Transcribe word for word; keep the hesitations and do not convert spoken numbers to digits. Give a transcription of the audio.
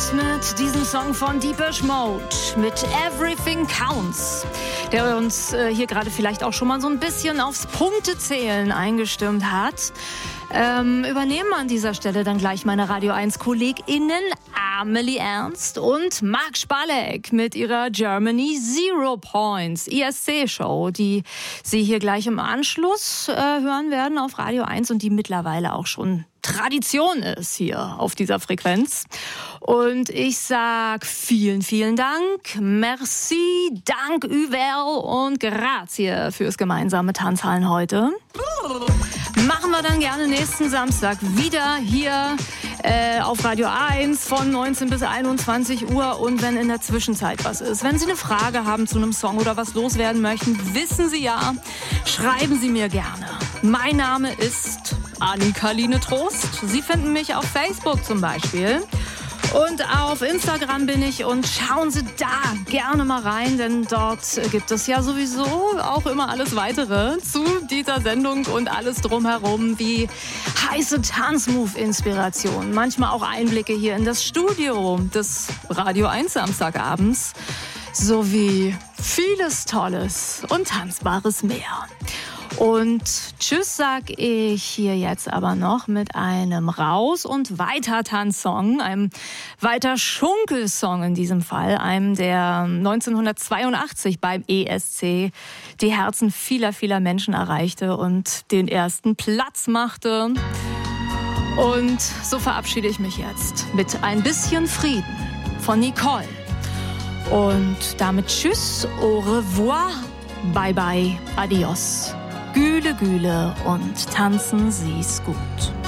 los mit diesem Song von Depeche Mode, mit Everything Counts, der uns äh, hier gerade vielleicht auch schon mal so ein bisschen aufs Punktezählen eingestimmt hat. Ähm, übernehmen an dieser Stelle dann gleich meine Radio eins KollegInnen Amelie Ernst und Marc Spalek mit ihrer Germany Zero Points I S C-Show, die Sie hier gleich im Anschluss äh, hören werden auf Radio eins und die mittlerweile auch schon Tradition ist hier auf dieser Frequenz. Und ich sag vielen, vielen Dank, merci, dank über und grazie fürs gemeinsame Tanzhallen heute. Machen wir dann gerne nächsten Samstag wieder hier äh, auf Radio eins von neunzehn bis einundzwanzig Uhr. Und wenn in der Zwischenzeit was ist, wenn Sie eine Frage haben zu einem Song oder was loswerden möchten, wissen Sie ja, schreiben Sie mir gerne. Mein Name ist Annika-Line Trost. Sie finden mich auf Facebook zum Beispiel. Und auf Instagram bin ich und schauen Sie da gerne mal rein, denn dort gibt es ja sowieso auch immer alles Weitere zu dieser Sendung und alles drumherum wie heiße Tanzmove-Inspirationen, manchmal auch Einblicke hier in das Studio des Radio eins Samstagabends sowie vieles Tolles und Tanzbares mehr. Und tschüss sag ich hier jetzt aber noch mit einem Raus- und Weiter-Tanzsong, einem Weiter-Schunkel-Song in diesem Fall, einem, der neunzehnhundertzweiundachtzig beim E S C die Herzen vieler, vieler Menschen erreichte und den ersten Platz machte. Und so verabschiede ich mich jetzt mit ein bisschen Frieden von Nicole. Und damit tschüss, au revoir, bye bye, adios. Güle, Güle und tanzen Sie's gut.